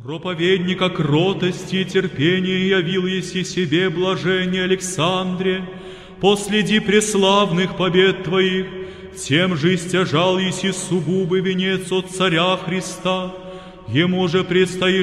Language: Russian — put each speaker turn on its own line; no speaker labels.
Проповедника кротости и терпения явил еси себе, блаженне Александре, последи преславных побед Твоих, тем же истяжал еси сугубый венец от Царя Христа, Ему же предстоит